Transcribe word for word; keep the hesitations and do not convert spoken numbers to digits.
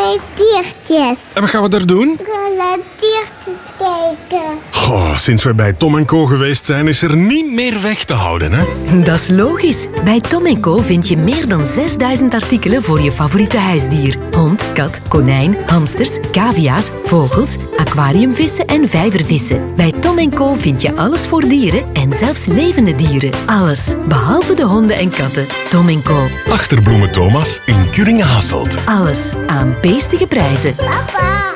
allerlei diertjes. En wat gaan we daar doen? Allerlei diertjes kijken. Oh, sinds we bij Tom en Co geweest zijn, is er niet meer weg te houden, hè? Dat is logisch. Bij Tom en Co vind je meer dan zesduizend artikelen voor je favoriete huisdier. Hond, kat, konijn, hamsters, cavia's, vogels, aquariumvissen en vijvervissen. Bij Tom en Co vind je alles voor dieren en zelfs levende dieren. Alles, behalve de honden en katten. Tom en Co. Achterbloemen Thomas in Kuringen-Hasselt. Alles aan beestige prijzen. Papa.